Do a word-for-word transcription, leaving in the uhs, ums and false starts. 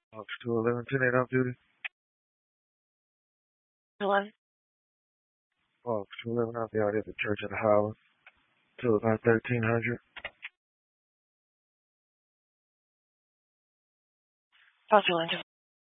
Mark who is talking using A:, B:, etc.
A: Fox two eleven, ten eight off duty.
B: Hello?
A: Fox two eleven, I'll be out at the church at Howard till about thirteen hundred.
B: Fox two eleven.